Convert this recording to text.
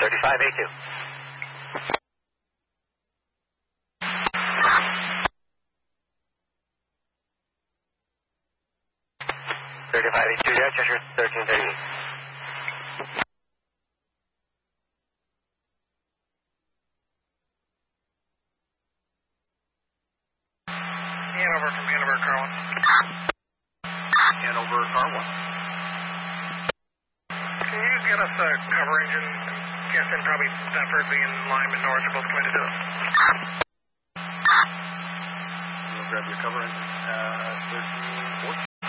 35A2. 35A2 there, Cheshire 1338. Hanover from Hanover, car 1. Hanover, car 1. Can you get us a coverage and guessing probably Stafford and Lime and Norwich are both committed to it? We'll grab your cover engine. 1314.